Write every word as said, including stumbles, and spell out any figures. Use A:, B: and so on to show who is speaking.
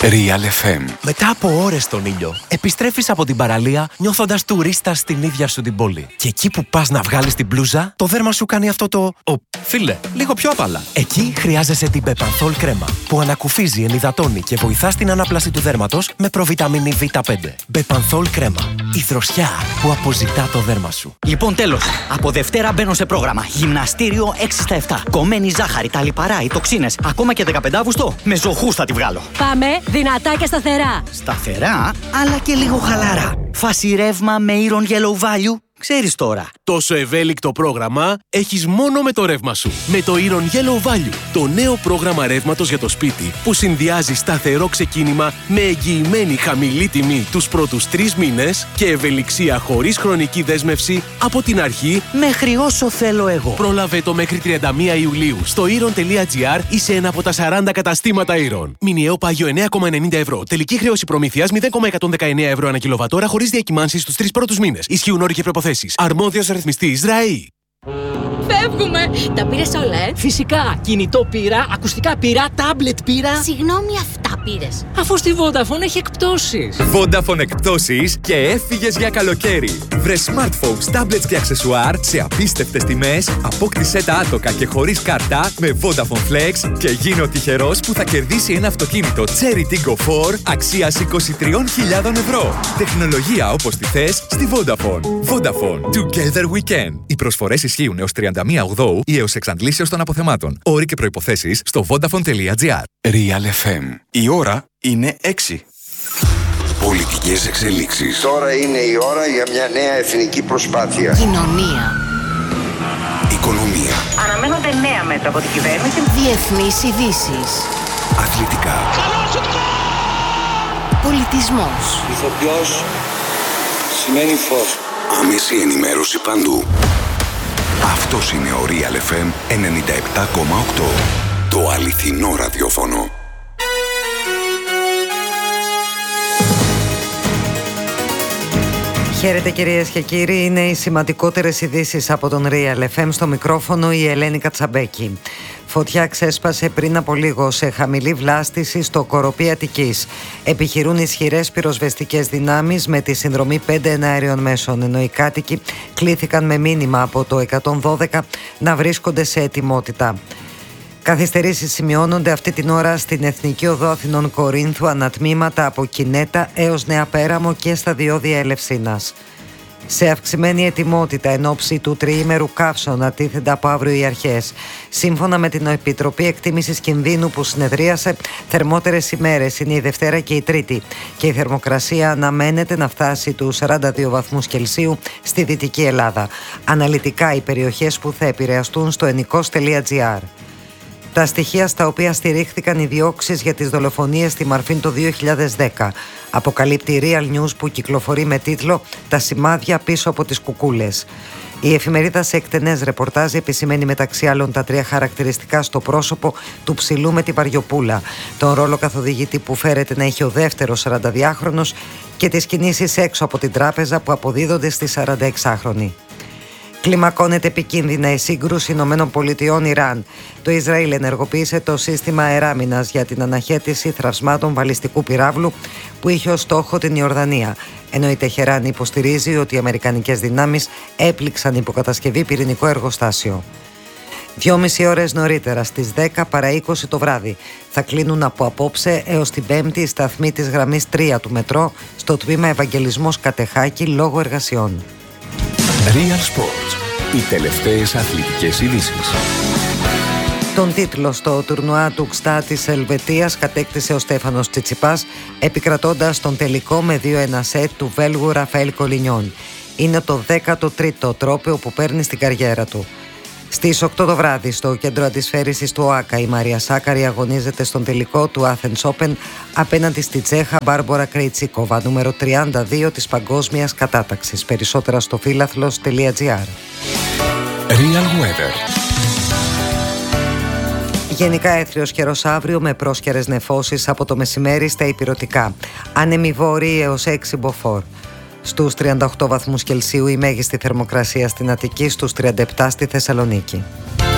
A: Real εφ εμ.
B: Μετά από ώρες στον ήλιο, επιστρέφεις από την παραλία νιώθοντας τουρίστας στην ίδια σου την πόλη. Και εκεί που πας να βγάλεις την μπλούζα, το δέρμα σου κάνει αυτό το... Ο, φίλε, λίγο πιο απαλά. Εκεί χρειάζεσαι την Bepanthol κρέμα, που ανακουφίζει, ενυδατώνει και βοηθά στην ανάπλαση του δέρματος με προβιταμίνη βι πέντε. Bepanthol κρέμα. Η δροσιά που αποζητά το δέρμα σου.
C: Λοιπόν, τέλος. Από Δευτέρα μπαίνω σε πρόγραμμα. Γυμναστήριο έξι στα επτά. Κομμένη ζάχαρη, τα λιπαρά, οι τοξίνες. Ακόμα και δεκαπέντε Αυγούστου. Με ζωχούς θα τη βγάλω.
D: Πάμε δυνατά και σταθερά.
C: Σταθερά, αλλά και λίγο χαλαρά. Φάση ρεύμα με Iron Yellow Value. Ξέρεις τώρα.
E: Τόσο ευέλικτο πρόγραμμα έχεις μόνο με το ρεύμα σου. Με το Iron Yellow Value, το νέο πρόγραμμα ρεύματος για το σπίτι που συνδυάζει σταθερό ξεκίνημα με εγγυημένη χαμηλή τιμή τους πρώτους τρεις μήνες και ευελιξία χωρίς χρονική δέσμευση από την αρχή
C: μέχρι όσο θέλω εγώ.
E: Πρόλαβε το μέχρι τριάντα μία Ιουλίου στο iron τελεία gr ή σε ένα από τα σαράντα καταστήματα Iron. Μηνιαίο πάγιο εννέα κόμμα ενενήντα ευρώ. Τελική χρέωση προμήθειας μηδέν κόμμα εκατόν δεκαεννέα ευρώ ανά κιλοβατόρα χωρίς διακυμάνσεις στους τρεις πρώτους μήνες. Ισχύουν όροι και προποθέσεις. Αρμόδιος ρυθμιστής ΡΑΗ.
D: Φεύγουμε! Τα πήρες όλα, ε?
F: Φυσικά! Κινητό πήρα, ακουστικά πήρα, τάμπλετ πήρα.
D: Συγγνώμη, αυτά πήρες.
F: Αφού στη Vodafone έχει εκπτώσεις.
G: Vodafone εκπτώσεις και έφυγες για καλοκαίρι. Βρε smartphones, tablets και αξεσουάρ σε απίστευτες τιμές, απόκτησέ τα άτοκα και χωρίς κάρτα με Vodafone Flex και γίνε ο τυχερός που θα κερδίσει ένα αυτοκίνητο Cherry Tiggo φορ αξίας είκοσι τρεις χιλιάδες ευρώ. Τεχνολογία όπως τη θες στη Vodafone. Vodafone. Together we can. Οι προσφορές ισχύουν έως τριάντα μία Οκτωβρίου ή έως εξαντλήσεως των αποθεμάτων. Όροι και προϋποθέσεις στο vodafone τελεία gr.
A: Real εφ εμ. Η ώρα είναι έξι. Πολιτικές εξελίξεις.
H: Τώρα είναι η ώρα για μια νέα εθνική προσπάθεια.
D: Κοινωνία.
A: Οικονομία.
I: Αναμένονται νέα μέτρα από την κυβέρνηση.
D: Διεθνείς ειδήσεις.
A: Αθλητικά.
D: Πολιτισμός.
H: Ηθοποιός σημαίνει φως.
A: Άμεση ενημέρωση παντού. Αυτός είναι ο Real εφ εμ ενενήντα επτά κόμμα οκτώ. Το αληθινό ραδιόφωνο.
J: Χαίρετε κυρίες και κύριοι, είναι οι σημαντικότερες ειδήσεις από τον Real εφ εμ. Στο μικρόφωνο η Ελένη Κατσαμπέκη. Φωτιά ξέσπασε πριν από λίγο σε χαμηλή βλάστηση στο Κοροπή Αττικής. Επιχειρούν ισχυρές πυροσβεστικές δυνάμεις με τη συνδρομή πέντε εναέριων μέσων, ενώ οι κάτοικοι κλήθηκαν με μήνυμα από το εκατόν δώδεκα να βρίσκονται σε ετοιμότητα. Καθυστερήσεις σημειώνονται αυτή την ώρα στην Εθνική Οδό Αθηνών Κορίνθου, ανατμήματα από Κινέτα έως Νέα Πέραμο και στα διόδια Ελευσίνας. Σε αυξημένη ετοιμότητα εν ώψη του τριήμερου καύσωνα τίθενται από αύριο οι αρχές. Σύμφωνα με την Επιτροπή Εκτίμησης Κινδύνου που συνεδρίασε, θερμότερες ημέρες είναι η Δευτέρα και η Τρίτη και η θερμοκρασία αναμένεται να φτάσει τους σαράντα δύο βαθμούς Κελσίου στη Δυτική Ελλάδα. Αναλυτικά οι περιοχές που θα επηρεαστούν στο ενικός τελεία gr. Τα στοιχεία στα οποία στηρίχθηκαν οι διώξεις για τις δολοφονίες στη Μαρφίν το δύο χιλιάδες δέκα. Αποκαλύπτει η Real News που κυκλοφορεί με τίτλο «Τα σημάδια πίσω από τις κουκούλες». Η εφημερίδα σε εκτενές ρεπορτάζ επισημαίνει μεταξύ άλλων τα τρία χαρακτηριστικά στο πρόσωπο του ψηλού με τη βαριοπούλα, τον ρόλο καθοδηγητή που φέρεται να έχει ο δεύτερος σαρανταδυάχρονος και τις κινήσεις έξω από την τράπεζα που αποδίδονται στη σαρανταεξάχρονη. Κλιμακώνεται επικίνδυνα η σύγκρουση Ηνωμένων Πολιτειών Ιράν. Το Ισραήλ ενεργοποίησε το σύστημα αεράμινας για την αναχέτηση θραυσμάτων βαλιστικού πυράβλου που είχε ως στόχο την Ιορδανία, ενώ η Τεχεράνη υποστηρίζει ότι οι αμερικανικές δυνάμεις έπληξαν υποκατασκευή πυρηνικό εργοστάσιο. Δυόμιση ώρες νωρίτερα, στις δέκα παρά είκοσι το βράδυ, θα κλείνουν από απόψε έως την Πέμπτη οι σταθμοί της γραμμής τρία του μετρό στο τμήμα Ευαγγελισμός Κατεχάκη λόγω εργασιών.
A: Real Sports. Οι τελευταίες αθλητικές ειδήσεις.
J: Τον τίτλο στο τουρνουά του Ξτά της Ελβετίας κατέκτησε ο Στέφανος Τσιτσιπάς, επικρατώντας τον τελικό με δύο ένα σετ του Βέλγου Ραφαέλ Κολινιόν. Είναι το δέκατο τρίτο τρόπαιο που παίρνει στην καριέρα του. Στις οκτώ το βράδυ στο κέντρο αντισφαίρησης του ΟΑΚΑ η Μαρία Σάκαρη αγωνίζεται στον τελικό του Athens Open απέναντι στη Τσέχα Μπάρμπορα Κρεϊτσίκοβα, νούμερο τριάντα δύο της παγκόσμιας κατάταξης. Περισσότερα στο φίλαθλος τελεία gr.
A: Real Weather.
J: Γενικά έθριος καιρός αύριο με πρόσκαιρες νεφώσεις από το μεσημέρι στα ηπειρωτικά. Άνεμοι βόρειοι έως έξι μποφόρ. Στους τριάντα οκτώ βαθμούς Κελσίου η μέγιστη θερμοκρασία στην Αττική, στους τριάντα επτά στη Θεσσαλονίκη.